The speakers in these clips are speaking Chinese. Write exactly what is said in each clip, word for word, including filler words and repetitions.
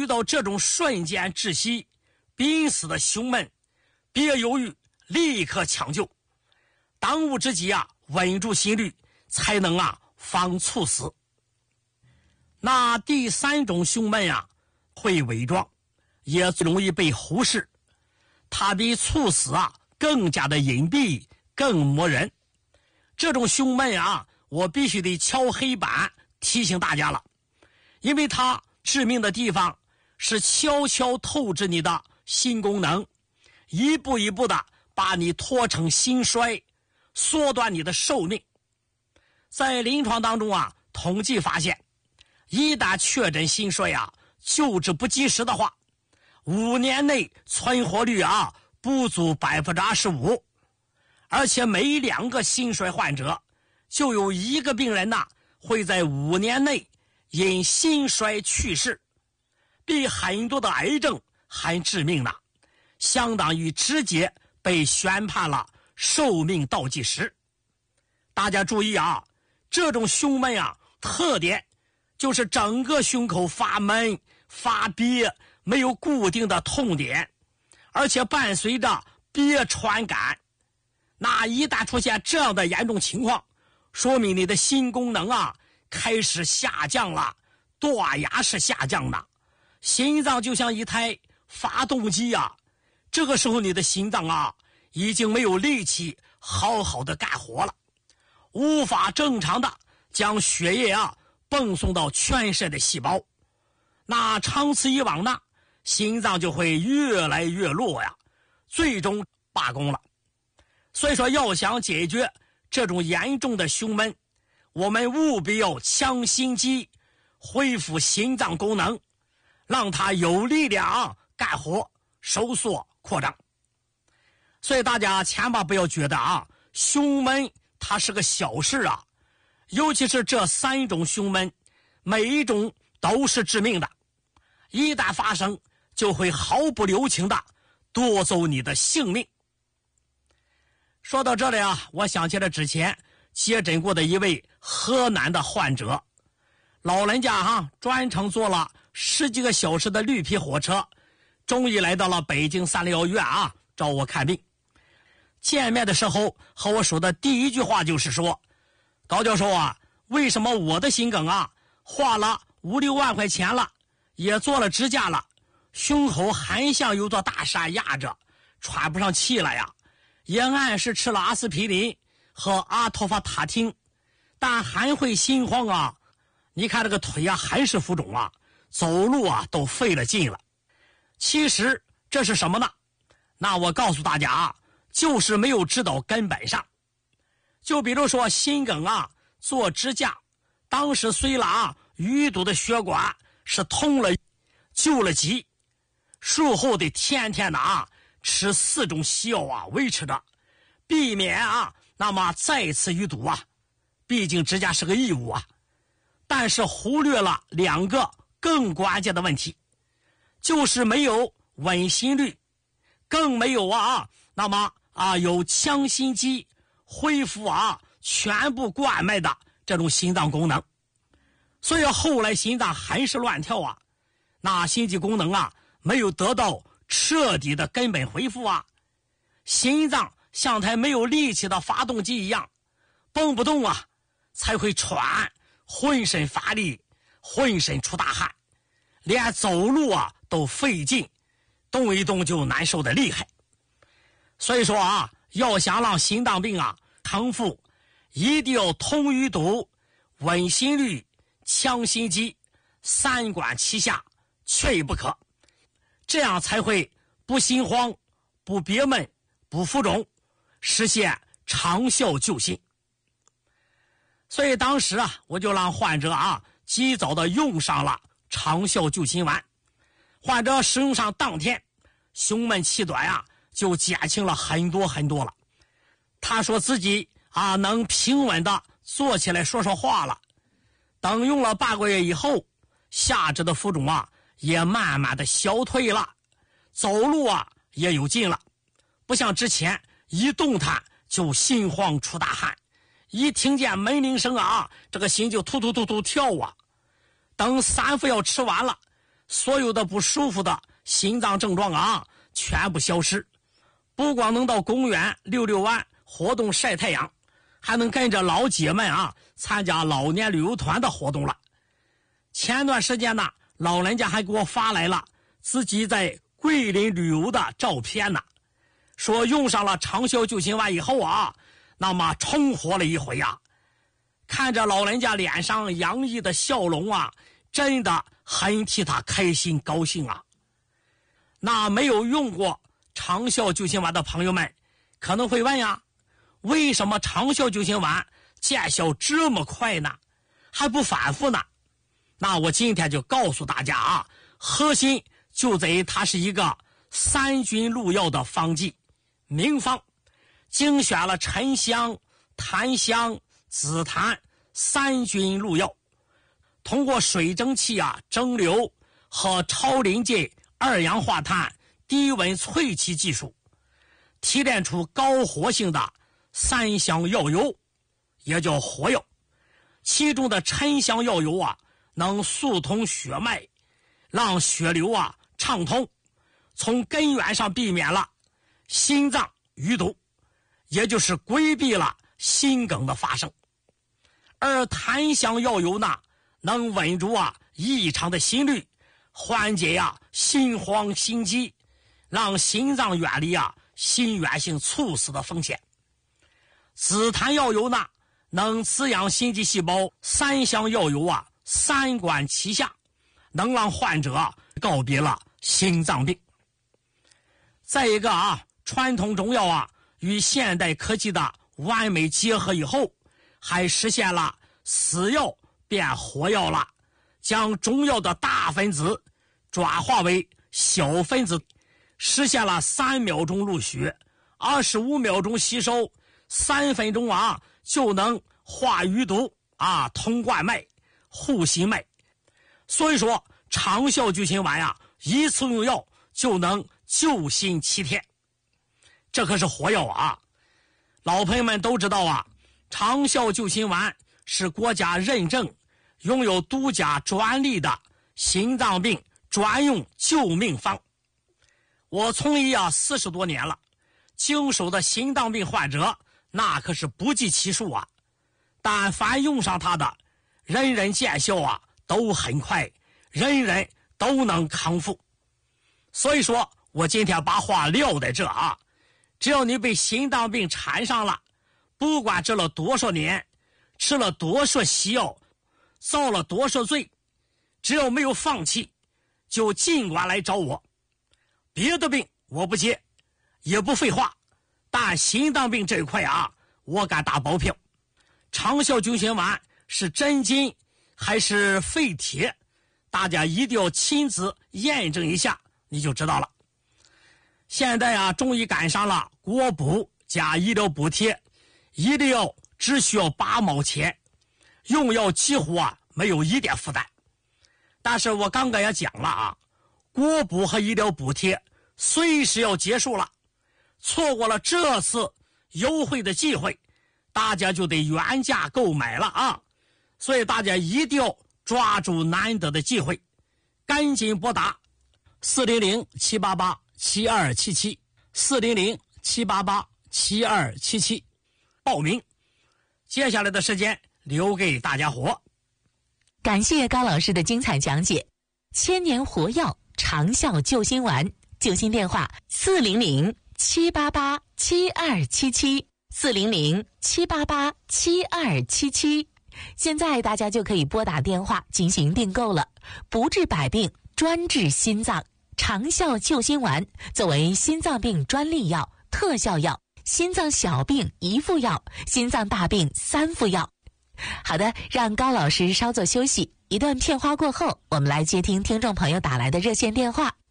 到这种瞬间窒息、濒死的胸闷，别犹豫，立刻抢救。当务之急啊，稳住心率，才能啊防猝死。那第三种胸闷啊，会伪装，也最容易被忽视。它比猝死啊更加的隐蔽，更磨人。这种胸闷啊，我必须得敲黑板提醒大家了，因为它致命的地方是悄悄透支你的心功能，一步一步的把你拖成心衰，缩短你的寿命。在临床当中啊，统计发现，一旦确诊心衰啊，救治不及时的话，五年内存活率啊不足百分之二十五，而且每两个心衰患者就有一个病人呐、啊、会在五年内因心衰去世，比很多的癌症还致命呢，相当于直接被宣判了寿命倒计时。大家注意啊，这种胸闷啊，特点就是整个胸口发闷发憋，没有固定的痛点，而且伴随着憋喘感。那一旦出现这样的严重情况，说明你的心功能啊开始下降了，断崖式下降的。心脏就像一台发动机啊，这个时候你的心脏啊已经没有力气好好的干活了，无法正常的将血液啊泵送到全身的细胞。那长此以往呢，心脏就会越来越弱呀，最终罢工了。所以说，要想解决这种严重的胸闷，我们务必要强心肌，恢复心脏功能，让它有力量干活、收缩、扩张。所以大家千万不要觉得啊，胸闷它是个小事啊，尤其是这三种胸闷，每一种都是致命的，一旦发生就会毫不留情的夺走你的性命。说到这里啊，我想起了之前接诊过的一位河南的患者，老人家哈、啊、专程坐了十几个小时的绿皮火车，终于来到了北京三六幺医院啊找我看病。见面的时候和我说的第一句话就是说，高教授啊，为什么我的心梗啊花了五六万块钱了，也做了支架了，胸口还像有座大山压着，喘不上气了呀，也按时吃了阿司匹林和阿托伐他汀，但还会心慌啊，你看这个腿啊还是浮肿啊，走路啊都费了劲了。其实这是什么呢？那我告诉大家啊，就是没有治到根本上。就比如说心梗啊做支架，当时虽然啊淤堵的血管是通了救了急，术后得天天的啊吃四种西药啊维持着，避免啊那么再次淤堵啊，毕竟支架是个义务啊。但是忽略了两个更关键的问题，就是没有稳心率，更没有啊那么啊有强心肌，恢复啊全部冠脉的这种心脏功能。所以后来心脏还是乱跳啊，那心肌功能啊没有得到彻底的根本恢复啊，心脏像台没有力气的发动机一样，蹦不动啊，才会喘，浑身乏力，浑身出大汗，连走路啊都费劲，动一动就难受的厉害。所以说啊，要想让心脏病啊康复，一定要通淤堵、稳心率、强心肌，三管齐下，缺一不可。这样才会不心慌、不憋闷、不浮肿，实现长效救心。所以当时啊，我就让患者啊及早的用上了长效救心丸。患者使用上当天，胸闷气短啊就减轻了很多很多了。他说自己啊能平稳的坐起来说说话了。等用了八个月以后，下肢的浮肿啊也慢慢的消退了，走路啊也有劲了，不像之前一动弹就心慌出大汗，一听见门铃声啊这个心就突突突突跳啊。等三副药吃完了， 所有的不舒服的心脏症状啊，全部消失。不光能到公园溜溜弯、活动晒太阳，还能跟着老姐们啊参加老年旅游团的活动了。前段时间呢，老人家还给我发来了自己在桂林旅游的照片呢，说用上了长效救心丸以后啊，那么重活了一回呀、啊。看着老人家脸上洋溢的笑容啊，真的很替他开心高兴啊。那没有用过长效救心丸的朋友们可能会问呀，为什么长效救心丸见效这么快呢，还不反复呢？那我今天就告诉大家啊，核心就在于它是一个三菌入药的方剂名方，精选了沉香、檀香、紫檀三菌入药，通过水蒸气啊蒸馏和超临界二氧化碳低温萃取技术，提炼出高活性的三香药油，也叫活药。其中的沉香药油啊，能疏通血脉，让血流啊畅通，从根源上避免了心脏淤堵，也就是规避了心梗的发生。而檀香药油呢，能稳住啊异常的心率，缓解呀、啊、心慌心悸，让心脏远离啊心源性猝死的风险。紫檀药油呢，能滋养心肌细胞，三香药油啊三管齐下，能让患者告别了心脏病。再一个啊，传统中药啊与现代科技的完美结合以后，还实现了死药变活药了，将中药的大分子转化为小分子，实现了三秒钟入血，二十五秒钟吸收，三分钟啊就能化淤堵啊，通冠脉、护心脉。所以说长效救心丸呀、啊，一次用药就能救心七天，这可是活药啊！老朋友们都知道啊，长效救心丸是国家认证、拥有独家专利的心脏病专用救命方。我从医啊四十多年了，经手的心脏病患者那可是不计其数啊。但凡用上它的，人人见效啊都很快，人人都能康复。所以说我今天把话撂在这啊，只要你被心脏病缠上了，不管治了多少年，吃了多少西药，遭了多少罪，只要没有放弃，就尽管来找我。别的病我不接，也不废话，但心脏病这一块啊，我敢打包票。长效救心丸是真金还是废铁，大家一定要亲自验证一下，你就知道了。现在啊，终于赶上了国补加医疗补贴，医疗只需要八毛钱，用药几乎啊没有一点负担。但是我刚刚也讲了啊，国补和医疗补贴随时要结束了，错过了这次优惠的机会，大家就得原价购买了啊！所以大家一定要抓住难得的机会，赶紧拨打四零零七八八七二七七四零零七八八七二七七报名。接下来的时间留给大家伙。 感谢高老师的精彩讲解。千年活药长效救心丸，救心电话四零零七八八七二七七四零零七八八七二七七。现在大家就可以拨打电话进行订购了。不治百病，专治心脏，长效救心丸作为心脏病专利药、特效药，心脏小病一副药，心脏大病三副药。好的，让高老师稍作休息，一段片花过后，我们来接听听众朋友打来的热线电话。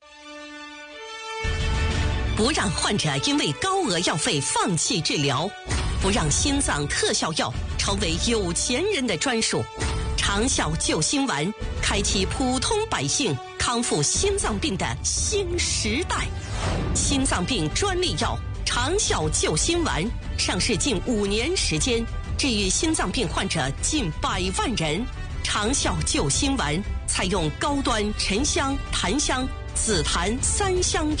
不让患者因为高额药费放弃治疗，不让心脏特效药成为有钱人的专属。长效救心丸开启普通百姓康复心脏病的新时代。心脏病专利药长效救心丸上市近五年时间，治愈心脏病患者近百万人。 长效救心丸采用高端沉香、檀香、紫檀三香